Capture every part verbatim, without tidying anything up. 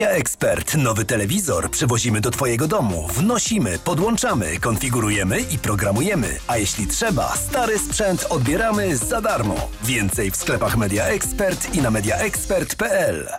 Ekspert. Nowy telewizor przywozimy do Twojego domu. Wnosimy, podłączamy, konfigurujemy i programujemy. A jeśli trzeba, stary sprzęt odbieramy za darmo. Więcej w sklepach Media Expert i na media expert kropka p l.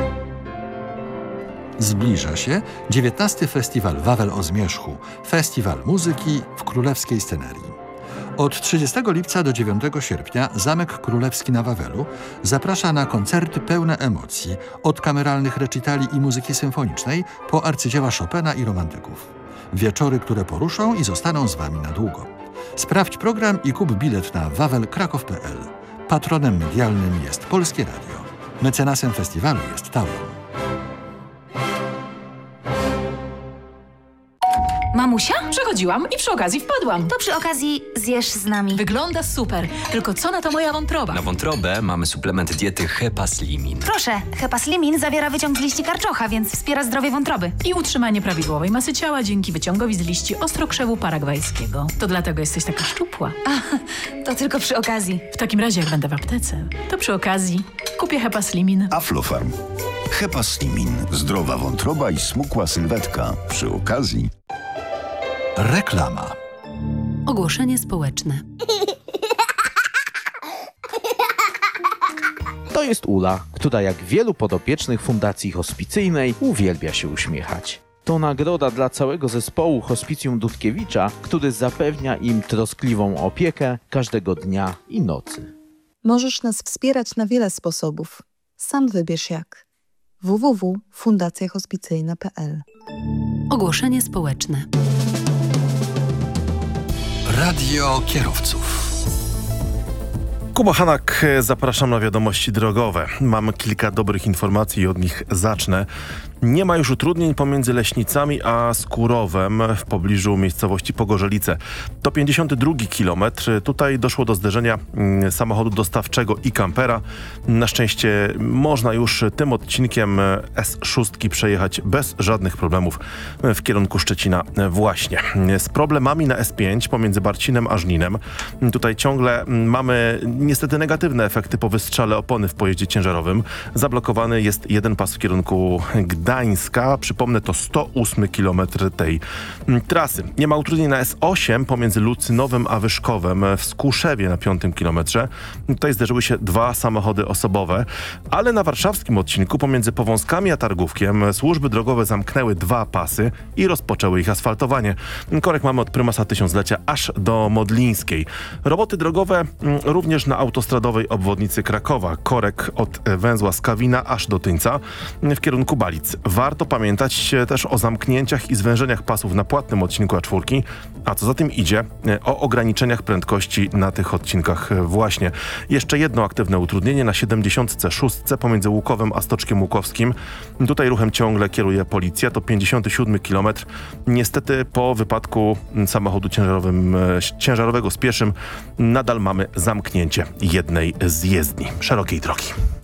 Zbliża się dziewiętnasty Festiwal Wawel o Zmierzchu. Festiwal muzyki w królewskiej scenerii. Od trzydziestego lipca do dziewiątego sierpnia Zamek Królewski na Wawelu zaprasza na koncerty pełne emocji, od kameralnych recitali i muzyki symfonicznej po arcydzieła Chopina i romantyków. Wieczory, które poruszą i zostaną z Wami na długo. Sprawdź program i kup bilet na wawel kraków kropka p l. Patronem medialnym jest Polskie Radio. Mecenasem festiwalu jest Tauron. Mamusia? Przechodziłam i przy okazji wpadłam. To przy okazji zjesz z nami. Wygląda super, tylko co na to moja wątroba? Na wątrobę mamy suplement diety Hepaslimin. Proszę, Hepaslimin zawiera wyciąg z liści karczocha, więc wspiera zdrowie wątroby. I utrzymanie prawidłowej masy ciała dzięki wyciągowi z liści ostrokrzewu paragwajskiego. To dlatego jesteś taka szczupła. A, to tylko przy okazji. W takim razie, jak będę w aptece, to przy okazji kupię Hepaslimin. Aflofarm. Hepaslimin. Zdrowa wątroba i smukła sylwetka. Przy okazji... Reklama. Ogłoszenie społeczne. To jest Ula, która jak wielu podopiecznych Fundacji Hospicyjnej uwielbia się uśmiechać. To nagroda dla całego zespołu Hospicjum Dudkiewicza, który zapewnia im troskliwą opiekę każdego dnia i nocy. Możesz nas wspierać na wiele sposobów. Sam wybierz jak. w w w kropka fundacja hospicyjna kropka p l. Ogłoszenie społeczne. Radio kierowców. Kuba Hanak, zapraszam na wiadomości drogowe. Mam kilka dobrych informacji i od nich zacznę. Nie ma już utrudnień pomiędzy Leśnicami a Skórowem w pobliżu miejscowości Pogorzelice. To pięćdziesiąty drugi kilometr. Tutaj doszło do zderzenia samochodu dostawczego i kampera. Na szczęście można już tym odcinkiem S sześć przejechać bez żadnych problemów w kierunku Szczecina właśnie. Z problemami na S pięć pomiędzy Barcinem a Żninem. Tutaj ciągle mamy niestety negatywne efekty po wystrzale opony w pojeździe ciężarowym. Zablokowany jest jeden pas w kierunku Gdańska. Przypomnę, to sto ósmy kilometr tej trasy. Nie ma utrudnień na S osiem pomiędzy Lucynowem a Wyszkowem w Skłuszewie na piątym kilometrze. Tutaj zderzyły się dwa samochody osobowe, ale na warszawskim odcinku pomiędzy Powązkami a Targówkiem służby drogowe zamknęły dwa pasy i rozpoczęły ich asfaltowanie. Korek mamy od Prymasa Tysiąclecia aż do Modlińskiej. Roboty drogowe również na autostradowej obwodnicy Krakowa. Korek od węzła Skawina aż do Tyńca w kierunku Balic. Warto pamiętać też o zamknięciach i zwężeniach pasów na płatnym odcinku A cztery, a co za tym idzie, o ograniczeniach prędkości na tych odcinkach właśnie. Jeszcze jedno aktywne utrudnienie na siedemdziesiątce szóstce pomiędzy Łukowem a Stoczkiem Łukowskim. Tutaj ruchem ciągle kieruje policja. To pięćdziesiąty siódmy kilometr. Niestety po wypadku samochodu ciężarowym, ciężarowego z pieszym nadal mamy zamknięcie jednej z jezdni szerokiej drogi.